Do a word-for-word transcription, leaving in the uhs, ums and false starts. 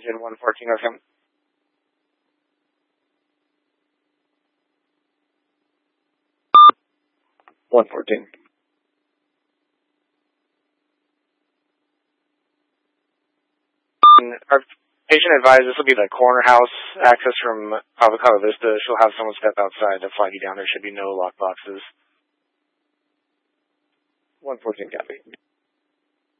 engine one fourteen, okay. one fourteen. And our patient advised this will be the corner house access from Avocado Vista. She'll have someone step outside to flag you down. There should be no lock boxes. one fourteen, copy.